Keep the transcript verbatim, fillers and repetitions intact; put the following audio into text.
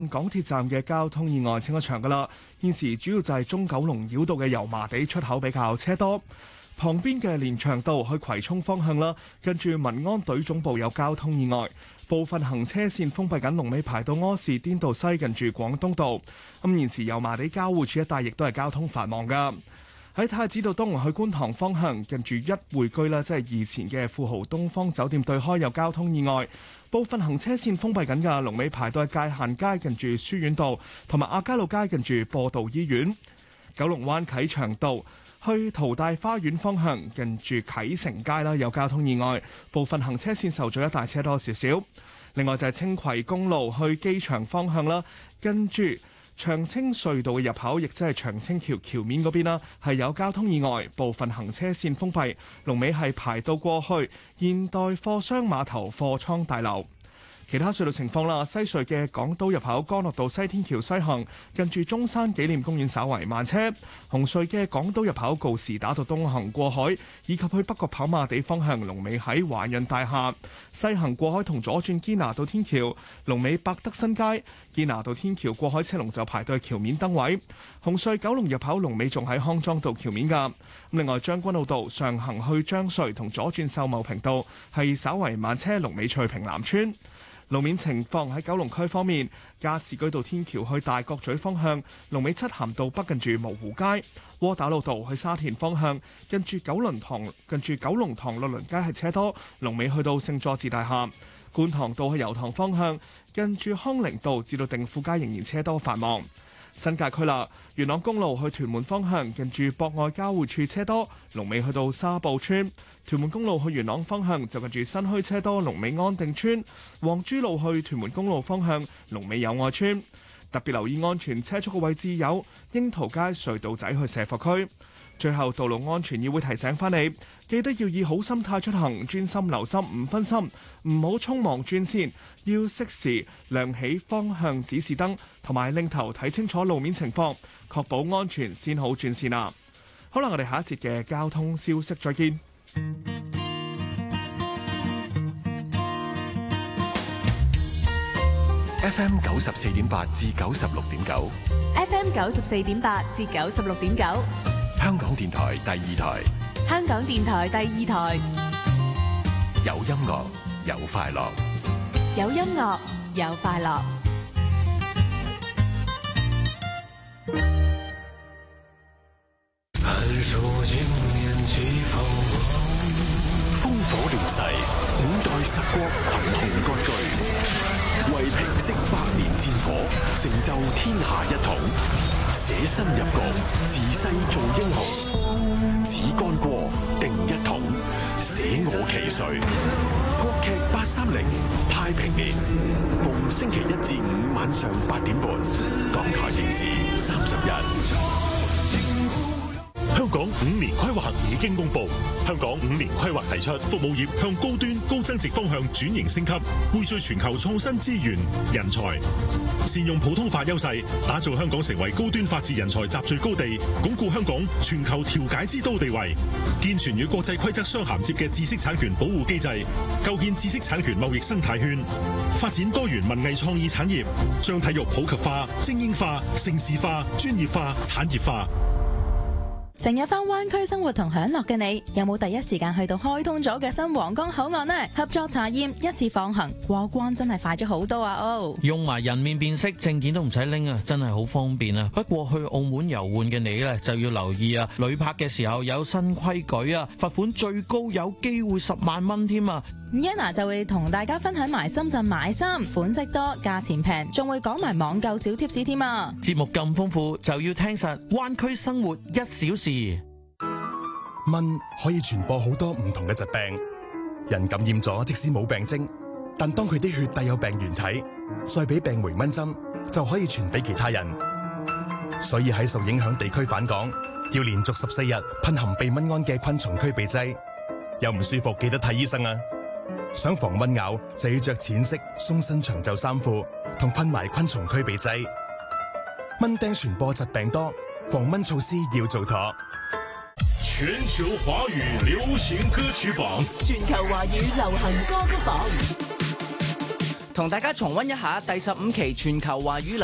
港鐵站嘅交通意外清咗場噶啦，現時主要就係中九龍繞道嘅油麻地出口比較車多，旁邊嘅連翔道去葵涌方向啦，跟住民安隊總部有交通意外，部分行車線封閉緊，龍尾排到柯士甸道西近住廣東道。咁現時油麻地交匯處一帶亦都係交通繁忙噶。喺太子道東去觀塘方向，近住一匯居啦，即係以前嘅富豪東方酒店對開有交通意外，部分行車線封閉緊㗎，龍尾排到界限街近住書院道，同埋亞皆老街近住播道醫院。九龍灣啟祥道去淘大花園方向，近住啟成街啦，有交通意外，部分行車線受阻，一大車多少少。另外就係青葵公路去機場方向啦，跟住長青隧道嘅入口，亦即係長青橋橋面嗰邊啦，係有交通意外，部分行車線封閉，龍尾係排到過去現代貨商碼頭貨倉大樓。其他隧道情況啦，西隧嘅港島入口干諾道西天橋西行，近住中山紀念公園稍為慢車；紅隧嘅港島入口告士打道東行過海，以及去北角跑馬地方向龍尾喺華潤大廈；西行過海同左轉堅拿道天橋，龍尾百德新街；堅拿道天橋過海車龍就排到橋面燈位。紅隧九龍入口龍尾仲喺康莊道橋面㗎。另外將軍澳道上行去將隧同左轉秀茂坪道係稍為慢車，龍尾翠屏南村。路面情況喺九龍區方面，加士居道天橋去大角咀方向，龍尾漆咸道北近住蕪湖街；窩打老道去沙田方向，近住九龍塘近住九龍塘律倫街係車多，龍尾去到聖佐治大廈；觀塘道去油塘方向，近住康寧道至到定富街仍然車多繁忙。新界區啦，元朗公路去屯門方向，近住博愛交匯處車多，龍尾去到沙埔村；屯門公路去元朗方向就近住新墟車多，龍尾安定村；黃珠路去屯門公路方向，龍尾友愛村。特別留意安全車速嘅位置有櫻桃街隧道仔去社福區。最後，道路安全議會提醒翻你，記得要以好心態出行，專心留心，唔分心，唔好匆忙轉線，要適時亮起方向指示燈，同埋擰頭睇清楚路面情況，確保安全先好轉線啦。好啦，我哋下一節嘅交通消息再見。 F M 九十四點八至九十六點九 ，F M 九十四點八至九十六點九， 香港電台第二台， 香港電台第二台， 有音樂有快樂， 有音樂有快樂。 烽火亂世，五代十國群雄割據，為平息百年戰火，成就天下一統，捨身入局，時勢做英雄，只干過定一統，捨我其誰。國劇八三零太平年，逢星期一至五晚上八點半，港台電視三十一。 香港五年規劃已經公布，香港五年規劃提出服務業向高端高增值方向轉型升級，匯聚全球創新資源人才，善用普通法優勢，打造香港成為高端法治人才集聚高地，鞏固香港全球調解之都地位，健全與國際規則相銜接嘅知識產權保護機制，構建知識產權貿易生態圈，發展多元文藝創意產業，將體育普及化、精英化、盛事化、專業化、產業化。 成日返灣區生活同享樂嘅你，有冇第一時間去到開通咗嘅新皇崗口岸呢？合作查驗，一次放行過關真係快咗好多啊！哦， 用埋人面辨識，證件都唔使拎啊，真係好方便啊！不過去澳門遊玩嘅你呢，就要留意啊，旅泊嘅時候有新規矩啊，罰款最高有機會十萬蚊添啊 ！Yana 就會同大家分享埋深圳買衫款式多、價錢平，仲會講埋網購小貼士添啊！ 節目咁豐富，就要聽實灣區生活一小時。 蚊可以傳播好多唔同嘅疾病，人感染咗即使冇病徵，但當佢啲血帶有病原體，再俾病媒蚊針，就可以傳俾其他人。所以喺受影響地區返港，要連續十四日噴含避蚊胺嘅昆蟲驅避劑。有唔舒服記得睇醫生啊！想防蚊咬就要着淺色鬆身長袖衫褲，同噴埋昆蟲驅避劑。蚊叮傳播疾病多，防蚊措施要做妥。 全球華語流行歌曲榜， 全球華語流行歌曲榜。 同大家重溫一下第十五期全球華語